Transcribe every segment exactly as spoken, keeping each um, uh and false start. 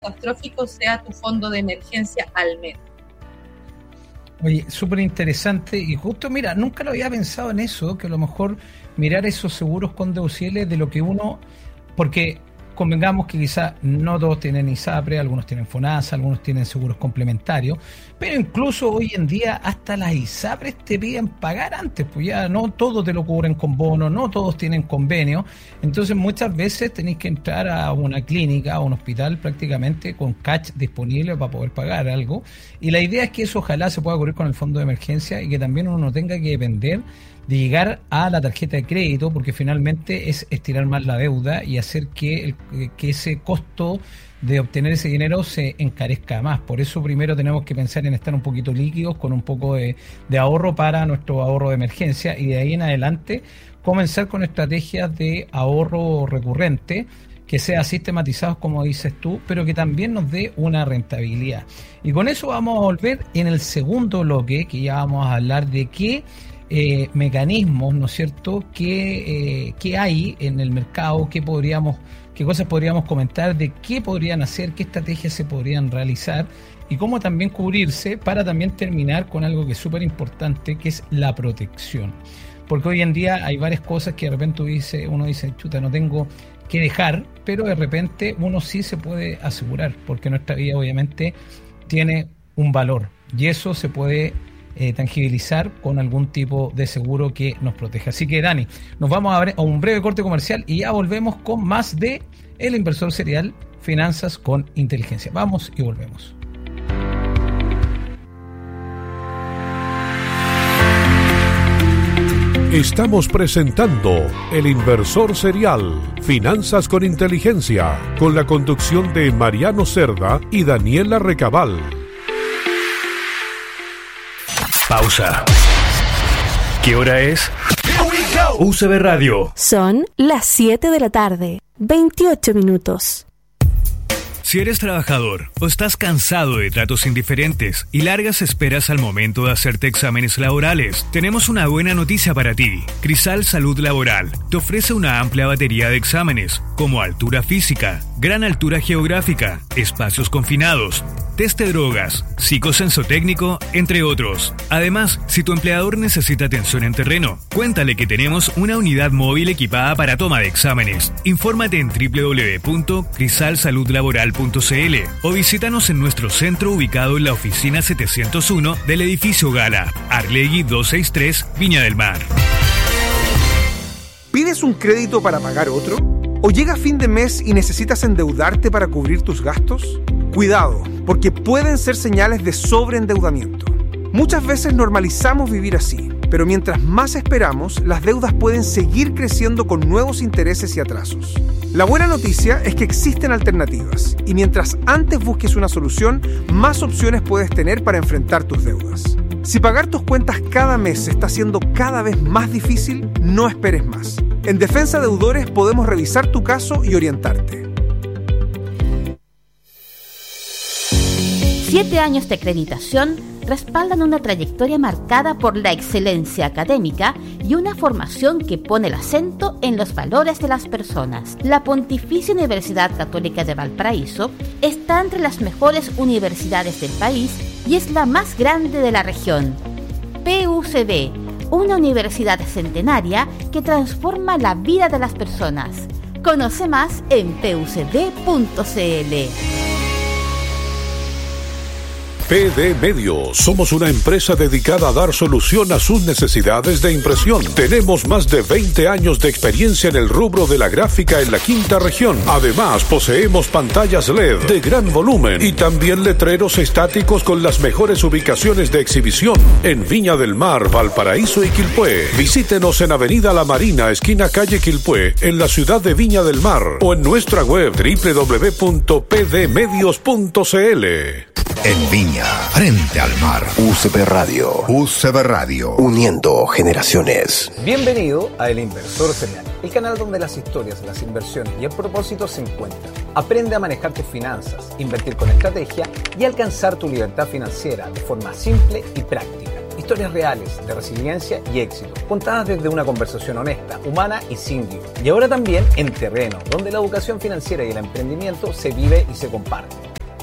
catastrófico sea tu fondo de emergencia al menos. Oye, súper interesante y justo, mira, nunca lo había pensado en eso, que a lo mejor mirar esos seguros con deducibles de lo que uno, porque convengamos que quizás no todos tienen ISAPRE, algunos tienen FONASA, algunos tienen seguros complementarios, pero incluso hoy en día hasta las ISAPRES te piden pagar antes, pues ya no todos te lo cubren con bono, no todos tienen convenio, entonces muchas veces tenéis que entrar a una clínica, a un hospital prácticamente con cash disponible para poder pagar algo, y la idea es que eso ojalá se pueda cubrir con el fondo de emergencia y que también uno no tenga que depender de llegar a la tarjeta de crédito, porque finalmente es estirar más la deuda y hacer que, el, que ese costo de obtener ese dinero se encarezca más. Por eso primero tenemos que pensar en estar un poquito líquidos, con un poco de, de ahorro para nuestro ahorro de emergencia, y de ahí en adelante comenzar con estrategias de ahorro recurrente que sean sistematizados, como dices tú, pero que también nos dé una rentabilidad. Y con eso vamos a volver en el segundo bloque, que ya vamos a hablar de qué Eh, mecanismos, ¿no es cierto?, que, eh, que hay en el mercado, qué podríamos, qué cosas podríamos comentar, de qué podrían hacer, qué estrategias se podrían realizar y cómo también cubrirse, para también terminar con algo que es súper importante, que es la protección. Porque hoy en día hay varias cosas que de repente dice, uno dice, chuta, no tengo que dejar, pero de repente uno sí se puede asegurar, porque nuestra vida obviamente tiene un valor y eso se puede Eh, tangibilizar con algún tipo de seguro que nos proteja. Así que, Dani, nos vamos a, bre- a un breve corte comercial y ya volvemos con más de El Inversor Serial, Finanzas con Inteligencia. Vamos y volvemos. Estamos presentando El Inversor Serial, Finanzas con Inteligencia, con la conducción de Mariano Cerda y Daniela Recabal. Pausa. ¿Qué hora es? U C B Radio. Son las siete de la tarde, veintiocho minutos. Si eres trabajador o estás cansado de tratos indiferentes y largas esperas al momento de hacerte exámenes laborales, tenemos una buena noticia para ti. Crisal Salud Laboral te ofrece una amplia batería de exámenes, como altura física, gran altura geográfica, espacios confinados, test de drogas, psicosensotécnico, entre otros. Además, si tu empleador necesita atención en terreno, cuéntale que tenemos una unidad móvil equipada para toma de exámenes. Infórmate en doble u doble u doble u punto crisal salud laboral punto c l o visítanos en nuestro centro ubicado en la oficina setecientos uno del edificio Gala, Arlegui doscientos sesenta y tres, Viña del Mar. ¿Pides un crédito para pagar otro? ¿O llega fin de mes y necesitas endeudarte para cubrir tus gastos? Cuidado, porque pueden ser señales de sobreendeudamiento. Muchas veces normalizamos vivir así, pero mientras más esperamos, las deudas pueden seguir creciendo con nuevos intereses y atrasos. La buena noticia es que existen alternativas, y mientras antes busques una solución, más opciones puedes tener para enfrentar tus deudas. Si pagar tus cuentas cada mes se está haciendo cada vez más difícil, no esperes más. En Defensa Deudores podemos revisar tu caso y orientarte. Siete años de acreditación respaldan una trayectoria marcada por la excelencia académica y una formación que pone el acento en los valores de las personas. La Pontificia Universidad Católica de Valparaíso está entre las mejores universidades del país y es la más grande de la región. P U C B, una universidad centenaria que transforma la vida de las personas. Conoce más en p u c d punto c l. P D Medios. Somos una empresa dedicada a dar solución a sus necesidades de impresión. Tenemos más de veinte años de experiencia en el rubro de la gráfica en la quinta región. Además, poseemos pantallas L E D de gran volumen y también letreros estáticos con las mejores ubicaciones de exhibición en Viña del Mar, Valparaíso y Quilpué. Visítenos en Avenida La Marina, esquina calle Quilpué, en la ciudad de Viña del Mar, o en nuestra web doble u doble u doble u punto p d medios punto c l. En Viña, frente al mar. U C B Radio. U C B Radio. Uniendo generaciones. Bienvenido a El Inversor Serial, el canal donde las historias, las inversiones y el propósito se encuentran. Aprende a manejar tus finanzas, invertir con estrategia y alcanzar tu libertad financiera de forma simple y práctica. Historias reales de resiliencia y éxito, contadas desde una conversación honesta, humana y sin lío. Y ahora también en terreno, donde la educación financiera y el emprendimiento se vive y se comparte.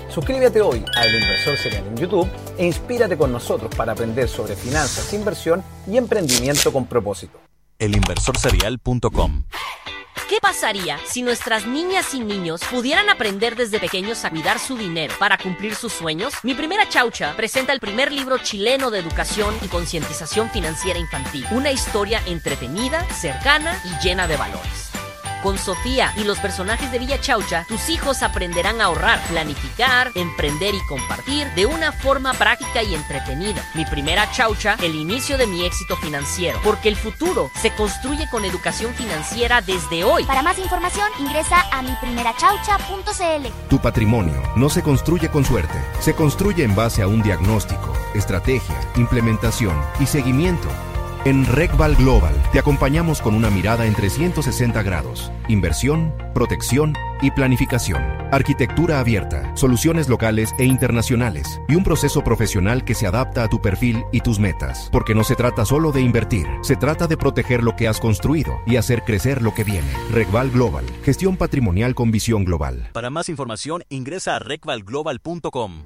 Suscríbete hoy a El Inversor Serial en YouTube e inspírate con nosotros para aprender sobre finanzas, inversión y emprendimiento con propósito. el inversor serial punto com. ¿Qué pasaría si nuestras niñas y niños pudieran aprender desde pequeños a cuidar su dinero para cumplir sus sueños? Mi Primera Chaucha presenta el primer libro chileno de educación y concientización financiera infantil. Una historia entretenida, cercana y llena de valores. Con Sofía y los personajes de Villa Chaucha, tus hijos aprenderán a ahorrar, planificar, emprender y compartir de una forma práctica y entretenida. Mi Primera Chaucha, el inicio de mi éxito financiero. Porque el futuro se construye con educación financiera desde hoy. Para más información, ingresa a mi primera chaucha punto c l. Tu patrimonio no se construye con suerte. Se construye en base a un diagnóstico, estrategia, implementación y seguimiento. En RecVal Global te acompañamos con una mirada en trescientos sesenta grados. Inversión, protección y planificación. Arquitectura abierta, soluciones locales e internacionales y un proceso profesional que se adapta a tu perfil y tus metas. Porque no se trata solo de invertir, se trata de proteger lo que has construido y hacer crecer lo que viene. RecVal Global, gestión patrimonial con visión global. Para más información, ingresa a recval global punto com.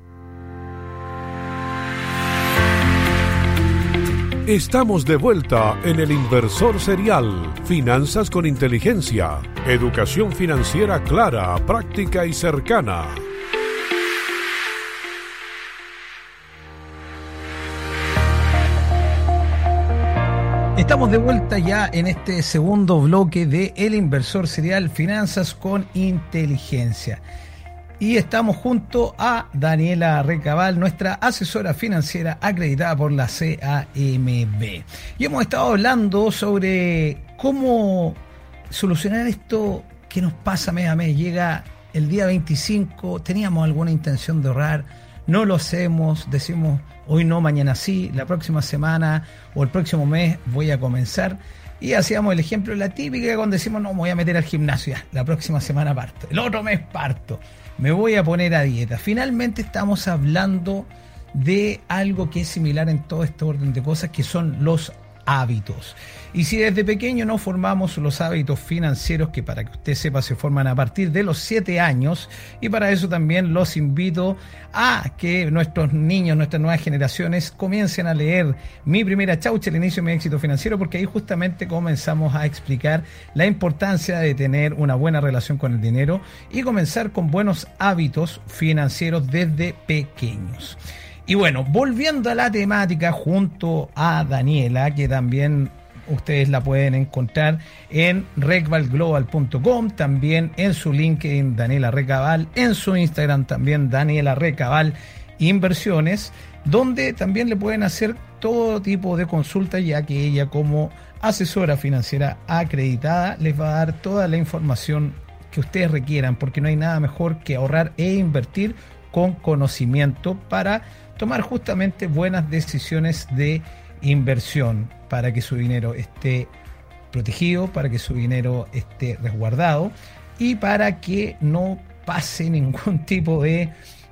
Estamos de vuelta en El Inversor Serial. Finanzas con inteligencia. Educación financiera clara, práctica y cercana. Estamos de vuelta ya en este segundo bloque de El Inversor Serial, Finanzas con Inteligencia. Y estamos junto a Daniela Recabal, nuestra asesora financiera acreditada por la C A M B. Y hemos estado hablando sobre cómo solucionar esto que nos pasa mes a mes. Llega el día veinticinco, teníamos alguna intención de ahorrar, no lo hacemos, decimos hoy no, mañana sí, la próxima semana o el próximo mes voy a comenzar. Y hacíamos el ejemplo, la típica cuando decimos no, me voy a meter al gimnasio, ya, la próxima semana parto, el otro mes parto, me voy a poner a dieta. Finalmente estamos hablando de algo que es similar en todo este orden de cosas, que son los hábitos. Y si desde pequeño no formamos los hábitos financieros, que para que usted sepa se forman a partir de los siete años, y para eso también los invito a que nuestros niños, nuestras nuevas generaciones comiencen a leer Mi Primera Chaucha, el inicio de mi éxito financiero, porque ahí justamente comenzamos a explicar la importancia de tener una buena relación con el dinero y comenzar con buenos hábitos financieros desde pequeños. Y bueno, volviendo a la temática junto a Daniela, que también ustedes la pueden encontrar en recval global punto com, también en su LinkedIn Daniela Recabal, en su Instagram también Daniela Recabal Inversiones, donde también le pueden hacer todo tipo de consultas, ya que ella como asesora financiera acreditada les va a dar toda la información que ustedes requieran, porque no hay nada mejor que ahorrar e invertir con conocimiento para tomar justamente buenas decisiones de inversión, para que su dinero esté protegido, para que su dinero esté resguardado y para que no pase ningún tipo de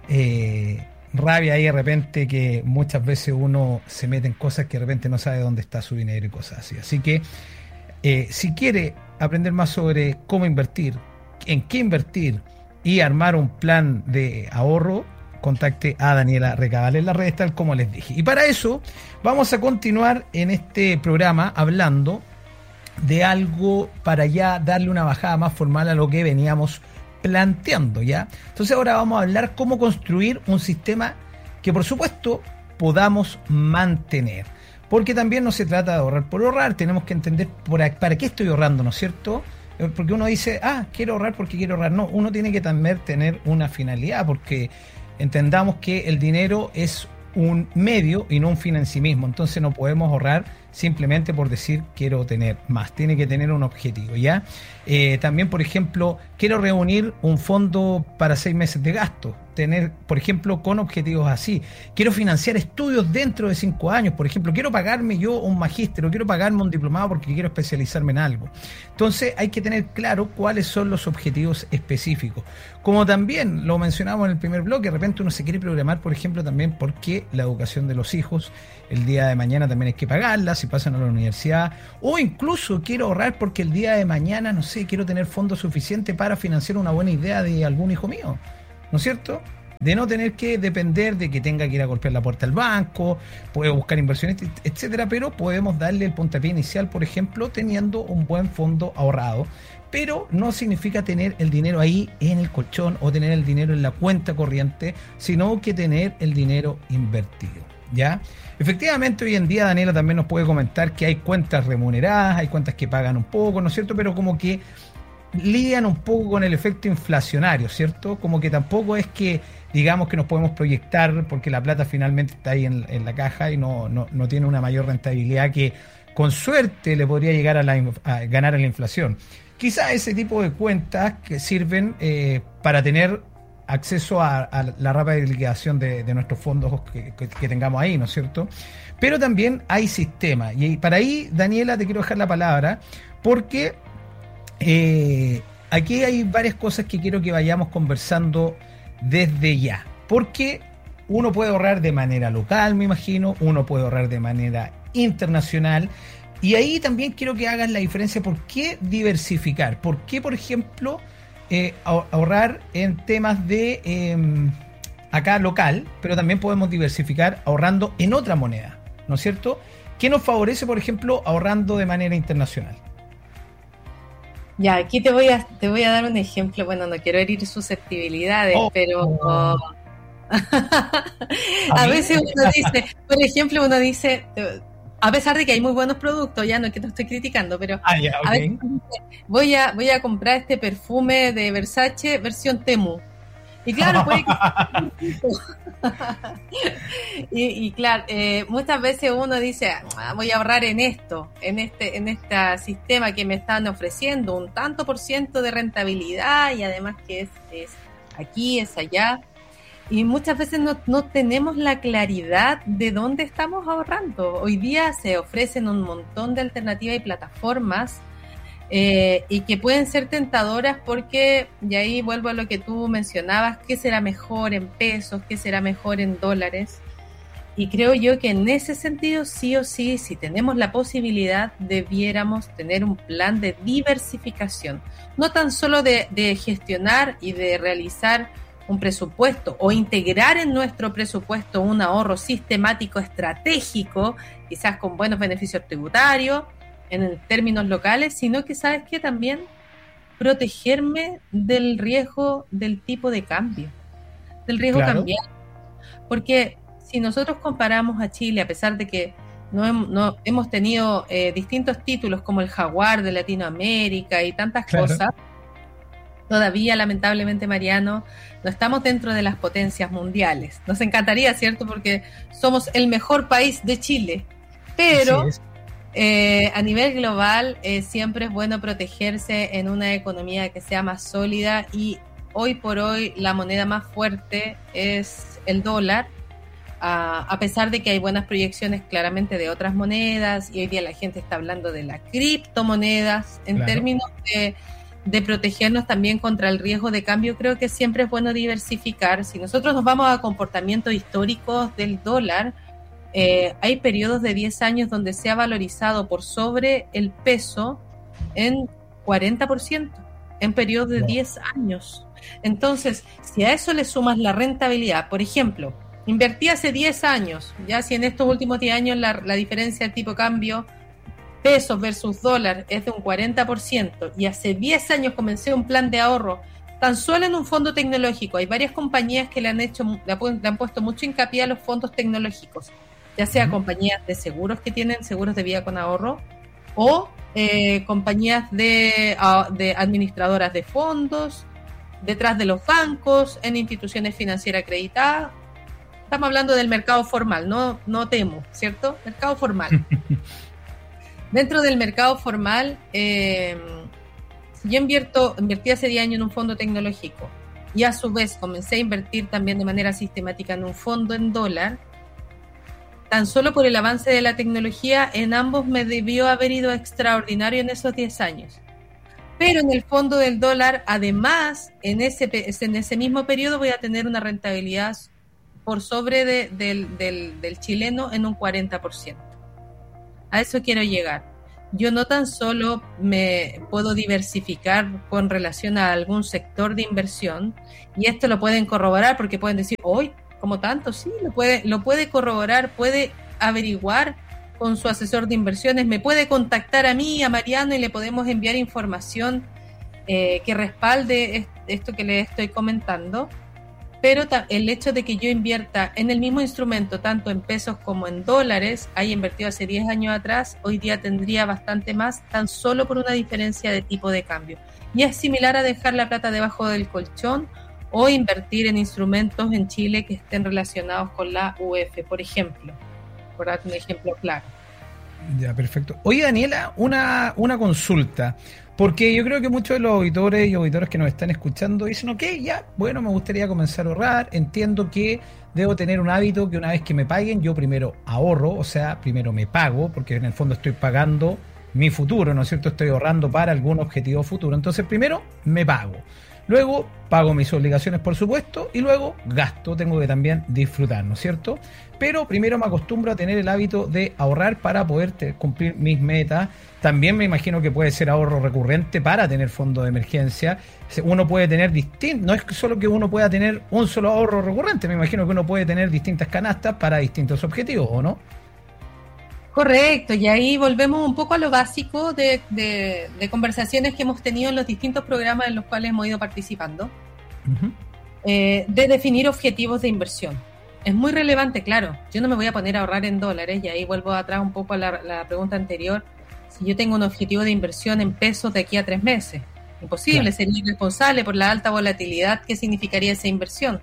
eh, rabia ahí de repente, que muchas veces uno se mete en cosas que de repente no sabe dónde está su dinero y cosas así. Así que eh, si quiere aprender más sobre cómo invertir, en qué invertir y armar un plan de ahorro, contacte a Daniela Recabal en las redes, tal como les dije. Y para eso vamos a continuar en este programa hablando de algo para ya darle una bajada más formal a lo que veníamos planteando, ¿ya? Entonces ahora vamos a hablar cómo construir un sistema que por supuesto podamos mantener. Porque también no se trata de ahorrar por ahorrar, tenemos que entender por a, para qué estoy ahorrando, ¿no es cierto? Porque uno dice, ah, quiero ahorrar porque quiero ahorrar. No, uno tiene que también tener una finalidad, porque entendamos que el dinero es un medio y no un fin en sí mismo. Entonces no podemos ahorrar simplemente por decir quiero tener más. Tiene que tener un objetivo, ¿ya? Eh, también, por ejemplo, quiero reunir un fondo para seis meses de gasto. Tener, por ejemplo, con objetivos así. Quiero financiar estudios dentro de cinco años. Por ejemplo, quiero pagarme yo un magíster o quiero pagarme un diplomado porque quiero especializarme en algo. Entonces hay que tener claro cuáles son los objetivos específicos. Como también lo mencionamos en el primer bloque, de repente uno se quiere programar, por ejemplo, también porque la educación de los hijos el día de mañana también hay que pagarla si pasan a la universidad, o incluso quiero ahorrar porque el día de mañana, no sé, quiero tener fondos suficientes para financiar una buena idea de algún hijo mío, ¿no es cierto? de no tener que depender de que tenga que ir a golpear la puerta del banco, puede buscar inversiones, etcétera, pero podemos darle el puntapié inicial, por ejemplo, teniendo un buen fondo ahorrado. Pero no significa tener el dinero ahí en el colchón o tener el dinero en la cuenta corriente, sino que tener el dinero invertido, ¿ya? Efectivamente, hoy en día Daniela también nos puede comentar que hay cuentas remuneradas, hay cuentas que pagan un poco, ¿no es cierto? Pero como que lidian un poco con el efecto inflacionario, ¿cierto? Como que tampoco es que digamos que nos podemos proyectar porque la plata finalmente está ahí en, en la caja y no, no, no tiene una mayor rentabilidad que con suerte le podría llegar a, la, a ganar a la inflación. Quizá ese tipo de cuentas que sirven eh, para tener acceso a, a la rápida liquidación de, de nuestros fondos que, que, que tengamos ahí, ¿no es cierto? Pero también hay sistemas. Y para ahí, Daniela, te quiero dejar la palabra, porque eh, aquí hay varias cosas que quiero que vayamos conversando desde ya. Porque uno puede ahorrar de manera local, me imagino, uno puede ahorrar de manera internacional. Y ahí también quiero que hagas la diferencia. ¿Por qué diversificar? ¿Por qué, por ejemplo, eh, ahorrar en temas de eh, acá local, pero también podemos diversificar ahorrando en otra moneda, ¿no es cierto? ¿Qué nos favorece, por ejemplo, ahorrando de manera internacional? Ya, aquí te voy a te voy a dar un ejemplo. Bueno, no quiero herir susceptibilidades, oh, pero oh. a veces uno dice, por ejemplo, uno dice... A pesar de que hay muy buenos productos, ya no es que te estoy criticando, pero ah, yeah, okay. a veces voy a voy a comprar este perfume de Versace versión Temu. Y claro, puede que... y, y claro, eh, muchas veces uno dice, ah, voy a ahorrar en esto, en este en este sistema que me están ofreciendo un tanto por ciento de rentabilidad y además que es, es aquí, es allá. Y muchas veces no, no tenemos la claridad de dónde estamos ahorrando. Hoy día se ofrecen un montón de alternativas y plataformas eh, y que pueden ser tentadoras porque, y ahí vuelvo a lo que tú mencionabas, ¿qué será mejor en pesos? ¿Qué será mejor en dólares? Y creo yo que en ese sentido, sí o sí, si tenemos la posibilidad, debiéramos tener un plan de diversificación. No tan solo de, de gestionar y de realizar un presupuesto o integrar en nuestro presupuesto un ahorro sistemático estratégico, quizás con buenos beneficios tributarios en términos locales, sino que, ¿sabes qué? También protegerme del riesgo del tipo de cambio, del riesgo claro. cambiario. Porque si nosotros comparamos a Chile, a pesar de que no, hem, no hemos tenido eh, distintos títulos como el Jaguar de Latinoamérica y tantas claro. cosas, todavía, lamentablemente, Mariano, no estamos dentro de las potencias mundiales. Nos encantaría, ¿cierto? Porque somos el mejor país de Chile. Pero eh, a nivel global eh, siempre es bueno protegerse en una economía que sea más sólida y hoy por hoy la moneda más fuerte es el dólar. Uh, a pesar de que hay buenas proyecciones claramente de otras monedas y hoy día la gente está hablando de las criptomonedas en claro. términos de... de protegernos también contra el riesgo de cambio, creo que siempre es bueno diversificar. Si nosotros nos vamos a comportamientos históricos del dólar, eh, hay periodos de diez años donde se ha valorizado por sobre el peso en cuarenta por ciento, en periodos de diez años. Entonces, si a eso le sumas la rentabilidad, por ejemplo, invertí hace diez años, ya si en estos últimos diez años la, la diferencia de tipo cambio pesos versus dólar es de un cuarenta por ciento y hace diez años comencé un plan de ahorro tan solo en un fondo tecnológico. Hay varias compañías que le han hecho, le han, le han puesto mucho hincapié a los fondos tecnológicos, ya sea uh-huh. compañías de seguros que tienen seguros de vida con ahorro o eh, compañías de, uh, de administradoras de fondos detrás de los bancos, en instituciones financieras acreditadas. Estamos hablando del mercado formal, no, no temo, ¿cierto? Mercado formal. Dentro del mercado formal, eh, yo invierto, invertí hace diez años en un fondo tecnológico y a su vez comencé a invertir también de manera sistemática en un fondo en dólar. Tan solo por el avance de la tecnología, en ambos me debió haber ido extraordinario en esos diez años. Pero en el fondo del dólar, además, en ese, en ese mismo periodo voy a tener una rentabilidad por sobre de, del, del, del chileno en un cuarenta por ciento. A eso quiero llegar. yo no tan solo me puedo diversificar con relación a algún sector de inversión, y esto lo pueden corroborar porque pueden decir, hoy, ¿como tanto? Sí, lo puede, lo puede corroborar, puede averiguar con su asesor de inversiones, me puede contactar a mí, a Mariano, y le podemos enviar información eh, que respalde esto que le estoy comentando. Pero ta- el hecho de que yo invierta en el mismo instrumento, tanto en pesos como en dólares, haya invertido hace diez años atrás, hoy día tendría bastante más, tan solo por una diferencia de tipo de cambio. Y es similar a dejar la plata debajo del colchón o invertir en instrumentos en Chile que estén relacionados con la U E F, por ejemplo, por dar un ejemplo claro. Ya, perfecto. Oye, Daniela, una, una consulta, porque yo creo que muchos de los auditores y auditoras que nos están escuchando dicen, ok, ya, bueno, me gustaría comenzar a ahorrar, entiendo que debo tener un hábito que una vez que me paguen, yo primero ahorro, o sea, primero me pago, porque en el fondo estoy pagando mi futuro, ¿no es cierto? Estoy ahorrando para algún objetivo futuro. Entonces, primero me pago. Luego pago mis obligaciones, por supuesto, y luego gasto, tengo que también disfrutar, ¿no es cierto? Pero primero me acostumbro a tener el hábito de ahorrar para poder te- cumplir mis metas. También me imagino que puede ser ahorro recurrente para tener fondo de emergencia. Uno puede tener distintos, no es solo que uno pueda tener un solo ahorro recurrente, me imagino que uno puede tener distintas canastas para distintos objetivos, ¿o no? Correcto, y ahí volvemos un poco a lo básico de, de, de conversaciones que hemos tenido en los distintos programas en los cuales hemos ido participando, uh-huh. eh, de definir objetivos de inversión. Es muy relevante, claro, yo no me voy a poner a ahorrar en dólares, y ahí vuelvo atrás un poco a la, la pregunta anterior, si yo tengo un objetivo de inversión en pesos de aquí a tres meses, imposible, claro. Sería irresponsable por la alta volatilidad que significaría esa inversión.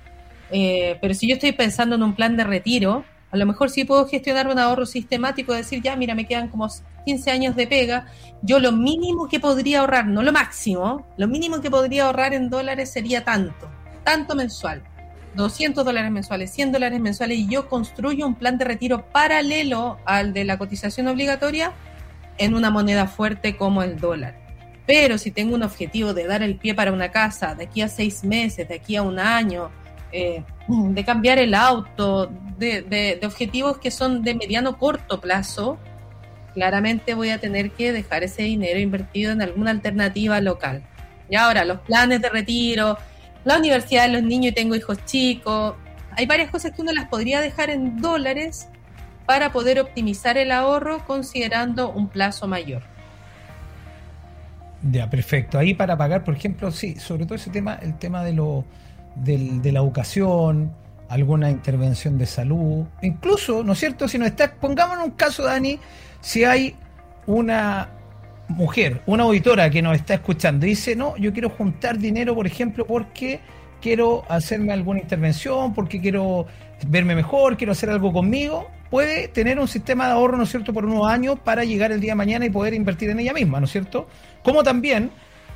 Eh, pero si yo estoy pensando en un plan de retiro, a lo mejor sí puedo gestionar un ahorro sistemático, decir, ya, mira, me quedan como quince años de pega, yo lo mínimo que podría ahorrar, no lo máximo, lo mínimo que podría ahorrar en dólares sería tanto, tanto mensual, doscientos dólares mensuales, cien dólares mensuales, y yo construyo un plan de retiro paralelo al de la cotización obligatoria en una moneda fuerte como el dólar. Pero si tengo un objetivo de dar el pie para una casa de aquí a seis meses, de aquí a un año, eh, de cambiar el auto, de, de, de objetivos que son de mediano corto plazo, claramente voy a tener que dejar ese dinero invertido en alguna alternativa local. Y ahora, los planes de retiro, la universidad de los niños, y tengo hijos chicos, hay varias cosas que uno las podría dejar en dólares para poder optimizar el ahorro considerando un plazo mayor. Ya, perfecto. Ahí para pagar, por ejemplo, sí, sobre todo ese tema, el tema de lo del, de la educación, alguna intervención de salud, incluso, ¿no es cierto? Si nos está, pongamos un caso, Dani, si hay una mujer, una auditora que nos está escuchando y dice, no, yo quiero juntar dinero, por ejemplo, porque quiero hacerme alguna intervención, porque quiero verme mejor, quiero hacer algo conmigo, puede tener un sistema de ahorro, ¿no es cierto?, por unos años para llegar el día de mañana y poder invertir en ella misma, ¿no es cierto? Como también,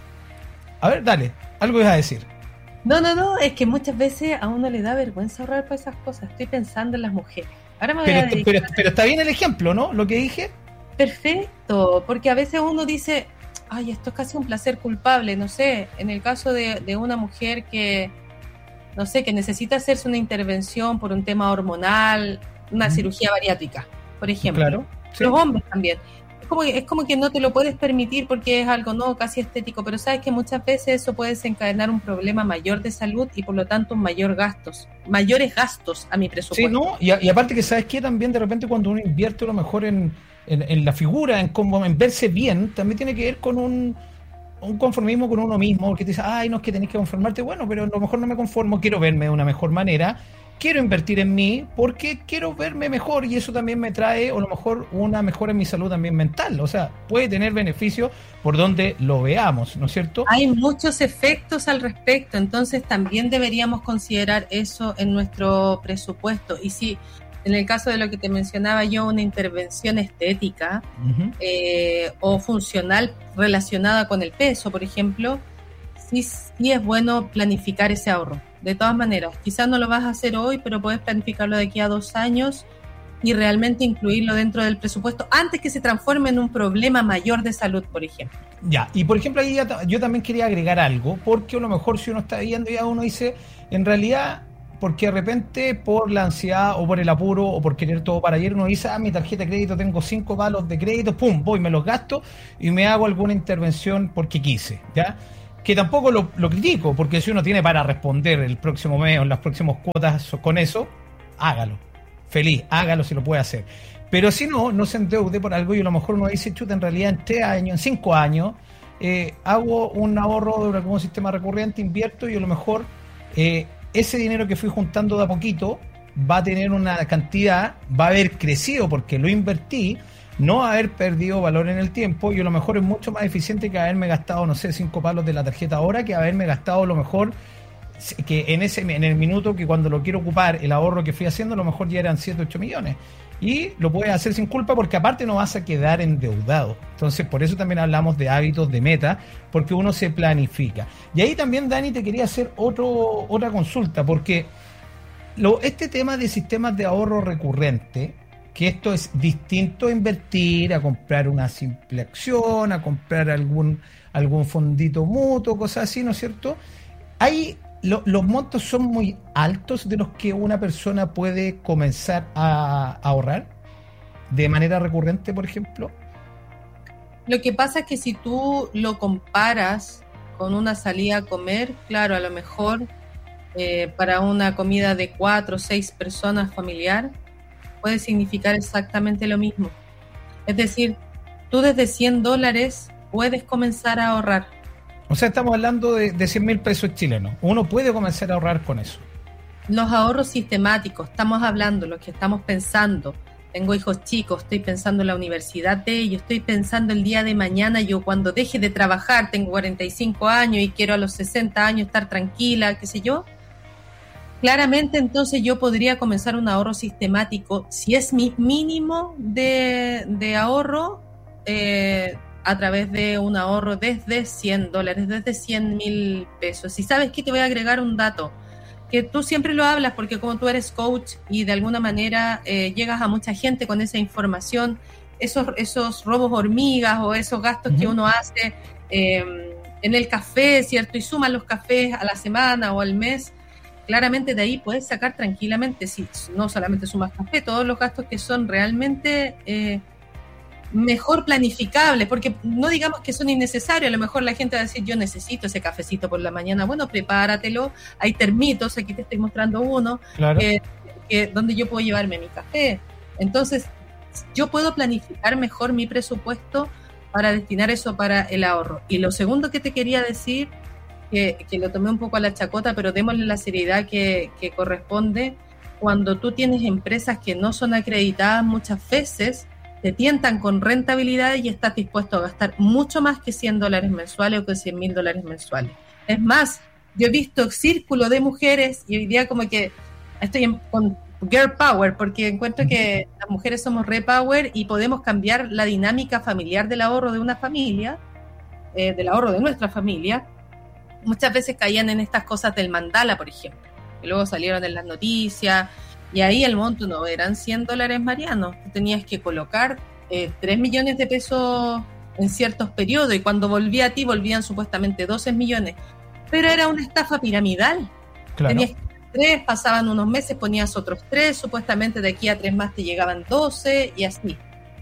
a ver, dale, algo ibas a decir. No, no, no, es que muchas veces a uno le da vergüenza ahorrar por esas cosas. Estoy pensando en las mujeres. Ahora me voy pero, a dedicar pero, pero está bien el ejemplo, ¿no? Lo que dije. Perfecto, porque a veces uno dice, ay, esto es casi un placer culpable, no sé, en el caso de, de una mujer que, no sé, que necesita hacerse una intervención por un tema hormonal, una mm. cirugía bariátrica, por ejemplo. Claro, sí. Los hombres también. Es como, es como que no te lo puedes permitir porque es algo no casi estético, pero sabes que muchas veces eso puede desencadenar un problema mayor de salud y por lo tanto un mayor gastos, mayores gastos a mi presupuesto. Sí, ¿no? Y, y aparte que sabes que también de repente cuando uno invierte a lo mejor en, en, en la figura, en cómo en verse bien, también tiene que ver con un, un conformismo con uno mismo, porque te dice, ay, no es que tenés que conformarte, bueno, pero a lo mejor no me conformo, quiero verme de una mejor manera, quiero invertir en mí porque quiero verme mejor y eso también me trae, o a lo mejor, una mejora en mi salud también mental. O sea, puede tener beneficios por donde lo veamos, ¿no es cierto? Hay muchos efectos al respecto, entonces también deberíamos considerar eso en nuestro presupuesto. Y si, en el caso de lo que te mencionaba yo, una intervención estética uh-huh. eh, o funcional relacionada con el peso, por ejemplo, sí, sí es bueno planificar ese ahorro. De todas maneras, quizás no lo vas a hacer hoy, pero puedes planificarlo de aquí a dos años y realmente incluirlo dentro del presupuesto antes que se transforme en un problema mayor de salud, por ejemplo. Ya, y por ejemplo, ahí ya, yo también quería agregar algo, porque a lo mejor si uno está viendo ya uno dice, en realidad porque de repente por la ansiedad o por el apuro o por querer todo para ayer uno dice, ah, mi tarjeta de crédito tengo cinco palos de crédito, pum, voy, me los gasto y me hago alguna intervención porque quise, ¿ya? Que tampoco lo, lo critico, porque si uno tiene para responder el próximo mes o en las próximas cuotas con eso, hágalo, feliz, hágalo si lo puede hacer. Pero si no, no se endeude por algo y a lo mejor uno dice, chuta, en realidad en tres años, en cinco años, eh, hago un ahorro de algún sistema recurrente, invierto y a lo mejor eh, ese dinero que fui juntando de a poquito va a tener una cantidad, va a haber crecido porque lo invertí, no va a haber perdido valor en el tiempo y a lo mejor es mucho más eficiente que haberme gastado, no sé, cinco palos de la tarjeta ahora que haberme gastado a lo mejor que en ese en el minuto que cuando lo quiero ocupar, el ahorro que fui haciendo a lo mejor ya eran siete, ocho millones. Y lo puedes hacer sin culpa porque aparte no vas a quedar endeudado. Entonces, por eso también hablamos de hábitos, de meta, porque uno se planifica. Y ahí también, Dani, te quería hacer otro, otra consulta, porque lo, este tema de sistemas de ahorro recurrente, que esto es distinto a invertir, a comprar una simple acción, a comprar algún, algún fondito mutuo, cosas así, ¿no es cierto? Hay... Lo, los montos son muy altos de los que una persona puede comenzar a, a ahorrar de manera recurrente, por ejemplo. Lo que pasa es que si tú lo comparas con una salida a comer, claro, a lo mejor eh, para una comida de cuatro o seis personas familiar puede significar exactamente lo mismo. Es decir, tú desde cien dólares puedes comenzar a ahorrar. O sea, estamos hablando de, de cien mil pesos chilenos. Uno puede comenzar a ahorrar con eso. Los ahorros sistemáticos, estamos hablando, los que estamos pensando. Tengo hijos chicos, estoy pensando en la universidad de ellos, estoy pensando el día de mañana, yo cuando deje de trabajar, tengo cuarenta y cinco años y quiero a los sesenta años estar tranquila, qué sé yo. Claramente, entonces yo podría comenzar un ahorro sistemático. Si es mi mínimo de, de ahorro, eh, a través de un ahorro desde cien dólares, desde cien mil pesos. Y sabes que te voy a agregar un dato, que tú siempre lo hablas porque como tú eres coach y de alguna manera eh, llegas a mucha gente con esa información, esos, esos robos hormigas o esos gastos uh-huh. que uno hace eh, en el café, ¿cierto? Y suman los cafés a la semana o al mes, claramente de ahí puedes sacar tranquilamente, si no solamente sumas café, todos los gastos que son realmente... Eh, mejor planificables, porque no digamos que son innecesarios, a lo mejor la gente va a decir yo necesito ese cafecito por la mañana, bueno, prepáratelo, hay termitos, aquí te estoy mostrando uno, claro. que, que, donde yo puedo llevarme mi café, entonces yo puedo planificar mejor mi presupuesto para destinar eso para el ahorro. Y lo segundo que te quería decir, que, que lo tomé un poco a la chacota, pero démosle la seriedad que, que corresponde, cuando tú tienes empresas que no son acreditadas muchas veces, te tientan con rentabilidad y estás dispuesto a gastar mucho más que cien dólares mensuales o que cien mil dólares mensuales. Es más, yo he visto círculo de mujeres y hoy día como que estoy en, con girl power porque encuentro que las mujeres somos re power y podemos cambiar la dinámica familiar del ahorro de una familia, eh, del ahorro de nuestra familia. Muchas veces caían en estas cosas del mandala, por ejemplo, que luego salieron en las noticias. Y ahí el monto no eran cien dólares marianos, tú tenías que colocar eh, tres millones de pesos en ciertos periodos y cuando volvía a ti volvían supuestamente doce millones, pero era una estafa piramidal. Claro. Tenías tres, pasaban unos meses, ponías otros tres, supuestamente de aquí a tres más te llegaban doce y así.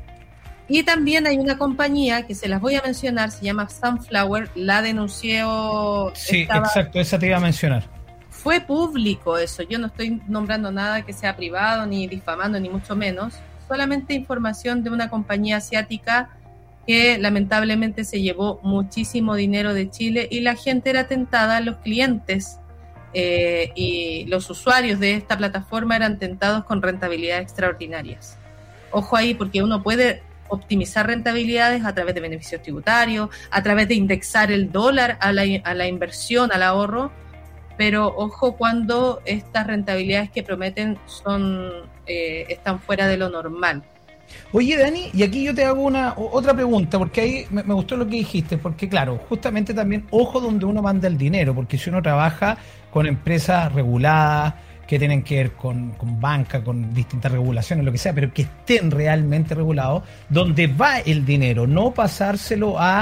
Y también hay una compañía que se las voy a mencionar, se llama Sunflower, la denunció... Sí, estaba... exacto, esa te iba a mencionar. Fue público eso, yo no estoy nombrando nada que sea privado, ni difamando, ni mucho menos, solamente información de una compañía asiática que lamentablemente se llevó muchísimo dinero de Chile y la gente era tentada, los clientes eh, y los usuarios de esta plataforma eran tentados con rentabilidades extraordinarias. Ojo ahí, porque uno puede optimizar rentabilidades a través de beneficios tributarios, a través de indexar el dólar a la, a la inversión, al ahorro, pero ojo cuando estas rentabilidades que prometen son eh, están fuera de lo normal. Oye, Dani, y aquí yo te hago una otra pregunta, porque ahí me, me gustó lo que dijiste, porque claro, justamente también ojo donde uno manda el dinero, porque si uno trabaja con empresas reguladas, que tienen que ver con, con banca, con distintas regulaciones, lo que sea, pero que estén realmente regulados, donde va el dinero, no pasárselo a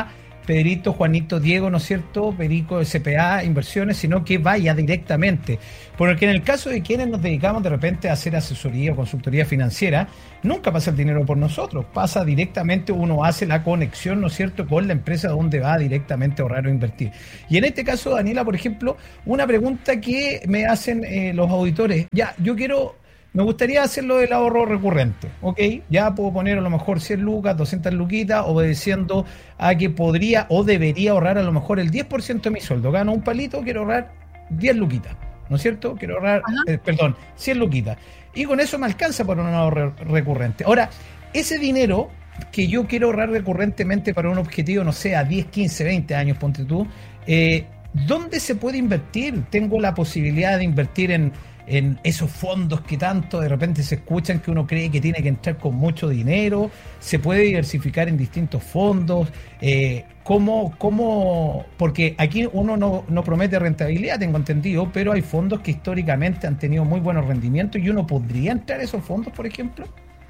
Pedrito, Juanito, Diego, ¿no es cierto? Perico, S P A, inversiones, sino que vaya directamente. Porque en el caso de quienes nos dedicamos de repente a hacer asesoría o consultoría financiera, nunca pasa el dinero por nosotros, pasa directamente, uno hace la conexión, ¿no es cierto?, con la empresa donde va directamente a ahorrar o invertir. Y en este caso, Daniela, por ejemplo, una pregunta que me hacen eh, los auditores, ya, yo quiero... Me gustaría hacerlo del ahorro recurrente, ¿ok? Ya puedo poner a lo mejor cien lucas, doscientas luquitas, obedeciendo a que podría o debería ahorrar a lo mejor el diez por ciento de mi sueldo. Gano un palito, quiero ahorrar diez luquitas, ¿no es cierto? Quiero ahorrar, eh, perdón, cien luquitas. Y con eso me alcanza para un ahorro recurrente. Ahora, ese dinero que yo quiero ahorrar recurrentemente para un objetivo, no sé, a diez, quince, veinte años, ponte tú, eh, ¿dónde se puede invertir? Tengo la posibilidad de invertir en... en esos fondos que tanto de repente se escuchan, que uno cree que tiene que entrar con mucho dinero, se puede diversificar en distintos fondos, eh, ¿cómo, cómo? Porque aquí uno no, no promete rentabilidad, tengo entendido, pero hay fondos que históricamente han tenido muy buenos rendimientos y uno podría entrar a esos fondos, por ejemplo.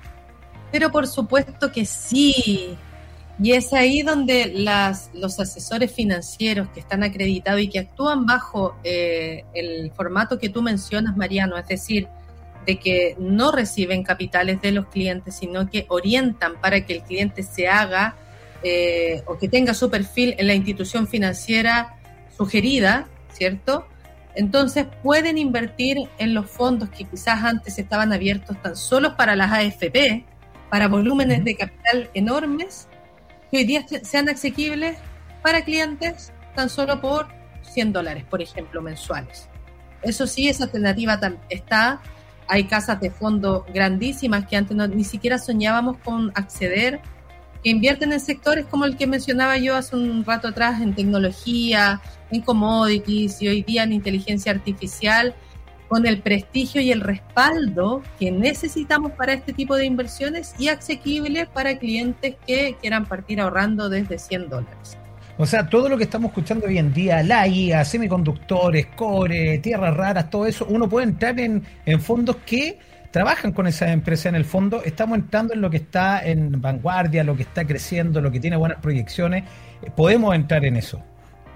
Pero por supuesto que sí. Y es ahí donde las, los asesores financieros que están acreditados y que actúan bajo eh, el formato que tú mencionas, Mariano, es decir, de que no reciben capitales de los clientes, sino que orientan para que el cliente se haga eh, o que tenga su perfil en la institución financiera sugerida, ¿cierto? Entonces pueden invertir en los fondos que quizás antes estaban abiertos tan solo para las A F P, para volúmenes de capital enormes, que hoy día sean asequibles para clientes tan solo por cien dólares, por ejemplo, mensuales. Eso sí, esa alternativa está. Hay casas de fondo grandísimas que antes no, ni siquiera soñábamos con acceder, que invierten en sectores como el que mencionaba yo hace un rato atrás, en tecnología, en commodities y hoy día en inteligencia artificial, con el prestigio y el respaldo que necesitamos para este tipo de inversiones y asequible para clientes que quieran partir ahorrando desde cien dólares. O sea, todo lo que estamos escuchando hoy en día, la I A, semiconductores, cobre, tierras raras, todo eso, uno puede entrar en, en fondos que trabajan con esas empresas en el fondo. Estamos entrando en lo que está en vanguardia, lo que está creciendo, lo que tiene buenas proyecciones. Podemos entrar en eso.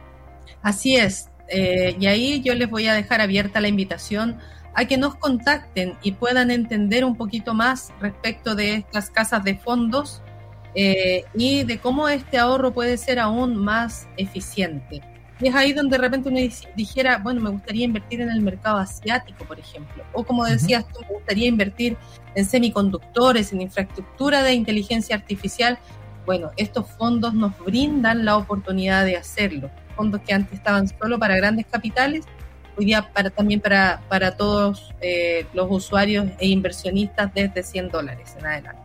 Así es. Eh, y ahí yo les voy a dejar abierta la invitación a que nos contacten y puedan entender un poquito más respecto de estas casas de fondos eh, y de cómo este ahorro puede ser aún más eficiente. Y es ahí donde de repente uno dijera, bueno, me gustaría invertir en el mercado asiático, por ejemplo, o como decías tú, me gustaría invertir en semiconductores, en infraestructura de inteligencia artificial. Bueno, estos fondos nos brindan la oportunidad de hacerlo. Fondos que antes estaban solo para grandes capitales, hoy día para, también para, para todos eh, los usuarios e inversionistas desde cien dólares en adelante.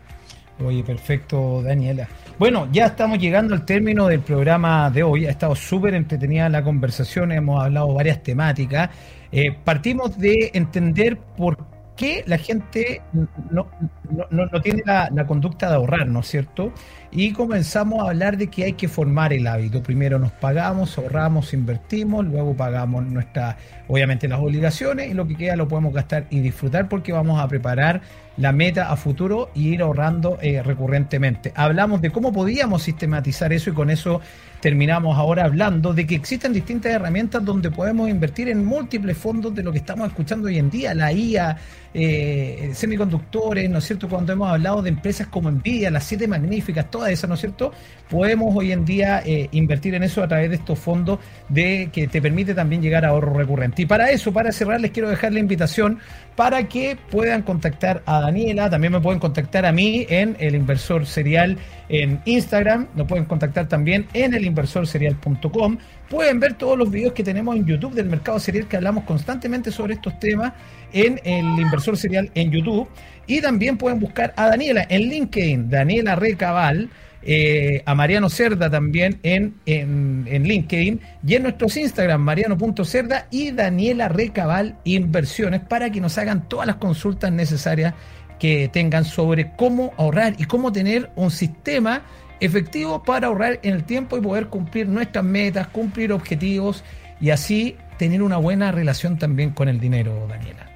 Oye, perfecto, Daniela. Bueno, ya estamos llegando al término del programa de hoy. Ha estado súper entretenida la conversación, hemos hablado varias temáticas. Eh, partimos de entender por qué la gente no, no, no, no tiene la, la conducta de ahorrar, ¿no es cierto? Y comenzamos a hablar de que hay que formar el hábito. Primero nos pagamos, ahorramos, invertimos, luego pagamos nuestras, obviamente las obligaciones, y lo que queda lo podemos gastar y disfrutar porque vamos a preparar la meta a futuro y ir ahorrando eh, recurrentemente. Hablamos de cómo podíamos sistematizar eso y con eso terminamos ahora hablando de que existen distintas herramientas donde podemos invertir en múltiples fondos de lo que estamos escuchando hoy en día, la I A, eh, semiconductores, ¿no es cierto? Cuando hemos hablado de empresas como Nvidia, las siete magníficas, todas esas, ¿no es cierto? Podemos hoy en día eh, invertir en eso a través de estos fondos de que te permite también llegar a ahorro recurrente. Y para eso, para cerrar, les quiero dejar la invitación para que puedan contactar a Daniela, también me pueden contactar a mí en El Inversor Serial en Instagram, nos pueden contactar también en el inversor serial punto com, pueden ver todos los videos que tenemos en YouTube del mercado serial que hablamos constantemente sobre estos temas en El Inversor Serial en YouTube, y también pueden buscar a Daniela en LinkedIn, Daniela Recabal, eh, a Mariano Cerda también en, en, en LinkedIn, y en nuestros Instagram, mariano punto cerda y Daniela Recabal Inversiones, para que nos hagan todas las consultas necesarias que tengan sobre cómo ahorrar y cómo tener un sistema efectivo para ahorrar en el tiempo y poder cumplir nuestras metas, cumplir objetivos y así tener una buena relación también con el dinero, Daniela.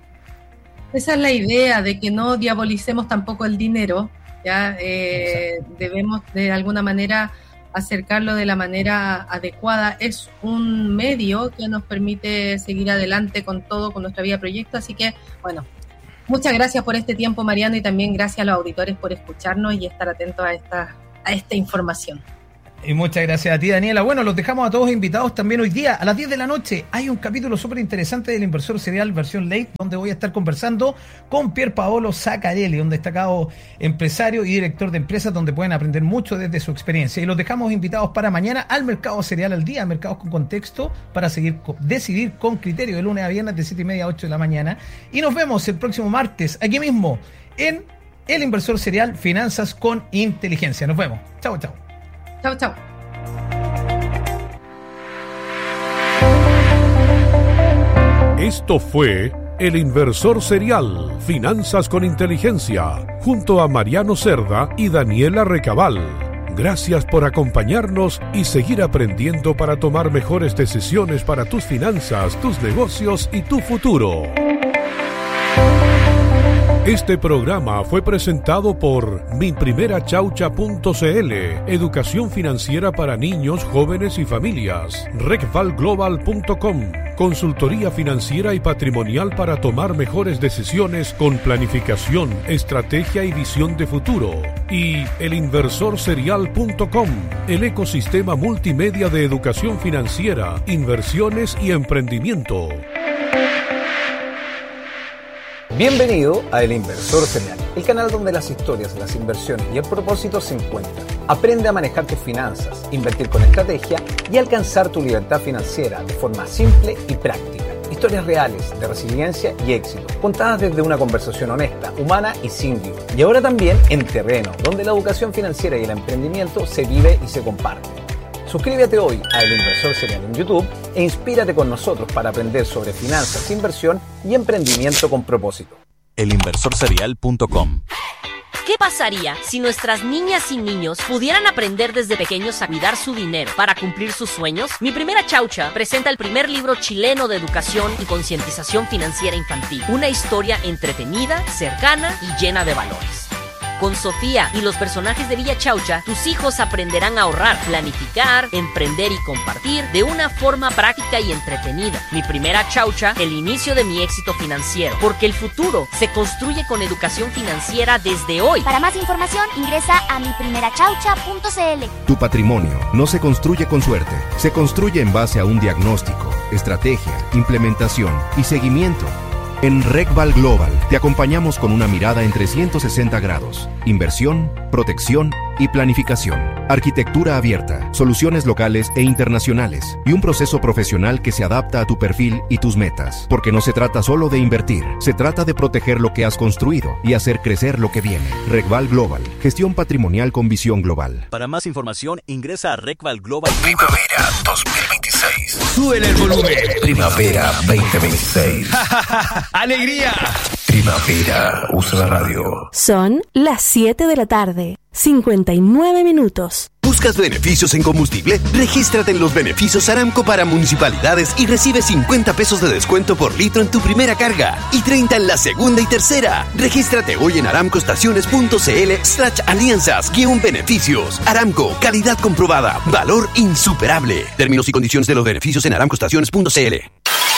Esa es la idea, de que no diabolicemos tampoco el dinero, ya eh, debemos de alguna manera acercarlo de la manera adecuada. Es un medio que nos permite seguir adelante con todo, con nuestra vida proyecto. Así que, bueno, muchas gracias por este tiempo, Mariano, y también gracias a los auditores por escucharnos y estar atentos a esta, a esta información. Y muchas gracias a ti, Daniela. Bueno, los dejamos a todos invitados también hoy día. A las diez de la noche hay un capítulo súper interesante del Inversor Serial versión late, donde voy a estar conversando con Pier Paolo Zaccarelli, un destacado empresario y director de empresas, donde pueden aprender mucho desde su experiencia. Y los dejamos invitados para mañana al Mercado Cereal al Día, Mercados con Contexto, para seguir decidir con criterio de lunes a viernes de siete y media a ocho de la mañana. Y nos vemos el próximo martes, aquí mismo, en El Inversor Serial, Finanzas con Inteligencia. Nos vemos. Chao, chao. Chao, chao. Esto fue El Inversor Serial, Finanzas con Inteligencia, junto a Mariano Cerda y Daniela Recabal. Gracias por acompañarnos y seguir aprendiendo para tomar mejores decisiones para tus finanzas, tus negocios y tu futuro. Este programa fue presentado por mi primera chaucha punto c l, educación financiera para niños, jóvenes y familias, recval global punto com, consultoría financiera y patrimonial para tomar mejores decisiones con planificación, estrategia y visión de futuro, y el inversor serial punto com, el ecosistema multimedia de educación financiera, inversiones y emprendimiento. Bienvenido a El Inversor Serial, el canal donde las historias, las inversiones y el propósito se encuentran. Aprende a manejar tus finanzas, invertir con estrategia y alcanzar tu libertad financiera de forma simple y práctica. Historias reales de resiliencia y éxito, contadas desde una conversación honesta, humana y sin lío. Y ahora también en terreno, donde la educación financiera y el emprendimiento se vive y se comparte. Suscríbete hoy a El Inversor Serial en YouTube e inspírate con nosotros para aprender sobre finanzas, inversión y emprendimiento con propósito. el inversor serial punto com. ¿Qué pasaría si nuestras niñas y niños pudieran aprender desde pequeños a cuidar su dinero para cumplir sus sueños? Mi primera chaucha presenta el primer libro chileno de educación y concientización financiera infantil. Una historia entretenida, cercana y llena de valores. Con Sofía y los personajes de Villa Chaucha, tus hijos aprenderán a ahorrar, planificar, emprender y compartir de una forma práctica y entretenida. Mi primera chaucha, el inicio de mi éxito financiero, porque el futuro se construye con educación financiera desde hoy. Para más información, ingresa a mi primera chaucha punto c l. Tu patrimonio no se construye con suerte, se construye en base a un diagnóstico, estrategia, implementación y seguimiento. En RecVal Global te acompañamos con una mirada en trescientos sesenta grados, inversión, protección y planificación, arquitectura abierta, soluciones locales e internacionales y un proceso profesional que se adapta a tu perfil y tus metas. Porque no se trata solo de invertir, se trata de proteger lo que has construido y hacer crecer lo que viene. RecVal Global, gestión patrimonial con visión global. Para más información, ingresa a recval global. Primavera dos mil veintiséis. Súbele el volumen. Primavera veinte veintiséis. ¡Alegría! Primavera, usa la radio. Son las siete de la tarde, cincuenta y nueve minutos. ¿Buscas beneficios en combustible? Regístrate en los beneficios Aramco para municipalidades y recibe cincuenta pesos de descuento por litro en tu primera carga y treinta en la segunda y tercera. Regístrate hoy en aramcoestaciones punto c l slash alianzas guión beneficios. Aramco, calidad comprobada, valor insuperable. Términos y condiciones de los beneficios en aramcoestaciones punto c l.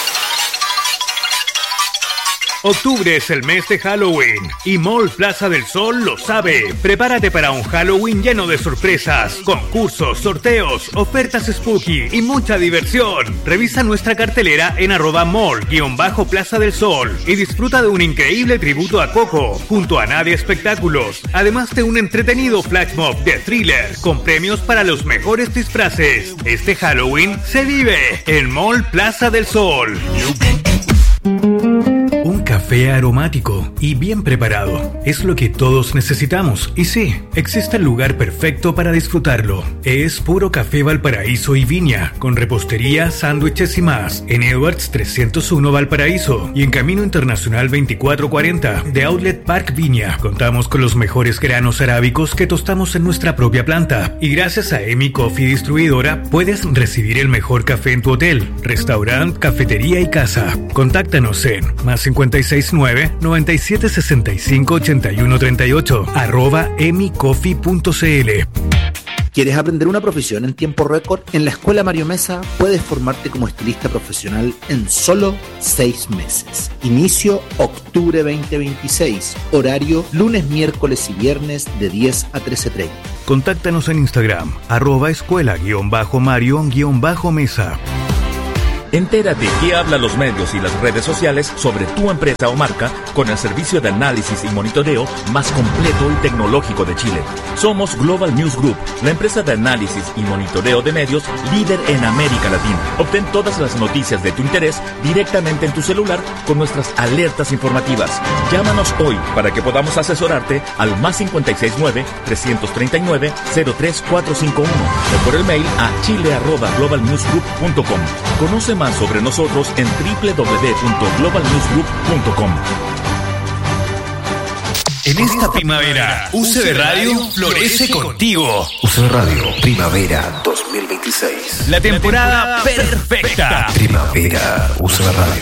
Octubre es el mes de Halloween y Mall Plaza del Sol lo sabe. Prepárate para un Halloween lleno de sorpresas, concursos, sorteos, ofertas spooky y mucha diversión. Revisa nuestra cartelera en arroba mall-plaza del Sol y disfruta de un increíble tributo a Coco junto a Nadia Espectáculos, además de un entretenido flash mob de thriller con premios para los mejores disfraces. Este Halloween se vive en Mall Plaza del Sol. Un café aromático y bien preparado es lo que todos necesitamos. Y sí, existe el lugar perfecto para disfrutarlo. Es Puro Café Valparaíso y Viña, con repostería, sándwiches y más, en Edwards trescientos uno Valparaíso y en Camino Internacional veinticuatro cuarenta de Outlet Park Viña. Contamos con los mejores granos arábicos que tostamos en nuestra propia planta. Y gracias a Emi Coffee Distribuidora puedes recibir el mejor café en tu hotel, restaurante, cafetería y casa. Contáctanos en más cincuenta y seis nueve, noventa y siete sesenta y cinco, ochenta y uno treinta y ocho arroba emicoffee punto c l. ¿Quieres aprender una profesión en tiempo récord? En la Escuela Mario Mesa puedes formarte como estilista profesional en solo seis meses. Inicio octubre veinte veintiséis. Horario lunes, miércoles y viernes de diez a trece treinta. Contáctanos en Instagram, arroba escuela-mario-mesa. Entérate qué hablan los medios y las redes sociales sobre tu empresa o marca con el servicio de análisis y monitoreo más completo y tecnológico de Chile. Somos Global News Group, la empresa de análisis y monitoreo de medios líder en América Latina. Obtén todas las noticias de tu interés directamente en tu celular con nuestras alertas informativas. Llámanos hoy para que podamos asesorarte al más cinco seis nueve, tres tres nueve, cero tres cuatro cinco uno o por el mail a chile arroba global news group punto com. Conoce más sobre nosotros en doble u doble u doble u punto global news group punto com. En esta primavera, U C B Radio florece contigo. U C B Radio, Primavera dos mil veintiséis. La temporada perfecta. Primavera, U C B Radio.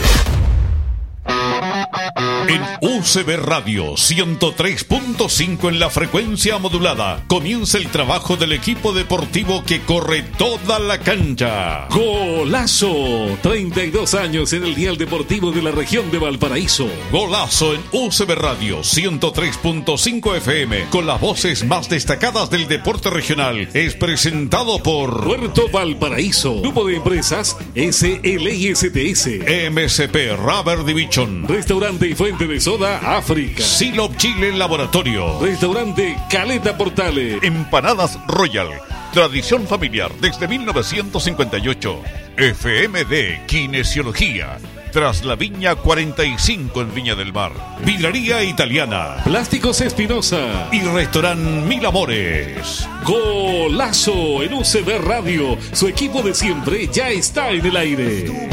En U C B Radio ciento tres punto cinco en la frecuencia modulada comienza el trabajo del equipo deportivo que corre toda la cancha. Golazo, treinta y dos años en el dial deportivo de la región de Valparaíso. Golazo en U C B Radio ciento tres punto cinco F M con las voces más destacadas del deporte regional. Es presentado por Puerto Valparaíso, Grupo de Empresas S L I S T S, M S P Rubber Division, Restaurante y Fuente de Soda África, Silop Chile Laboratorio, Restaurante Caleta Portales, Empanadas Royal, tradición familiar desde mil novecientos cincuenta y ocho, F M D Kinesiología, tras la Viña cuarenta y cinco en Viña del Mar, Vidrería Italiana, Plásticos Espinosa y Restaurant Mil Amores. Golazo en U C B Radio, su equipo de siempre ya está en el aire.